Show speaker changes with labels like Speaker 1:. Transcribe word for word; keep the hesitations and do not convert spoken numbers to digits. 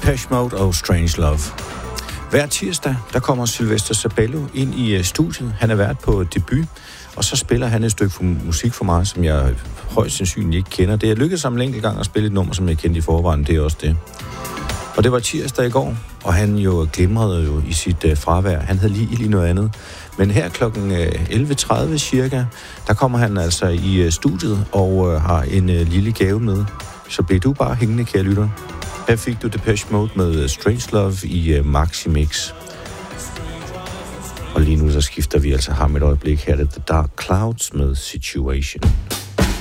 Speaker 1: Depeche Mode og Strange Love. Hver tirsdag, der kommer Sylvester Sabello ind i studiet. Han er vært på debut, og så spiller han et stykke musik for mig, som jeg højst sandsynligt ikke kender. Det er lykkedes ham en enkelt gang at spille et nummer, som jeg kendte i forvejen, det er også det. Og det var tirsdag i går, og han jo glimrede jo i sit uh, fravær. Han havde lige lige noget andet. Men her klokken elleve tredive cirka, der kommer han altså i uh, studiet og uh, har en uh, lille gave med. Så bliver du bare hængende, kære lytter. Her fik du Depeche Mode med Strange Love i uh, Maxi Mix. Og lige nu så skifter vi altså ham et øjeblik. Her er det The Dark Clouds med Situation.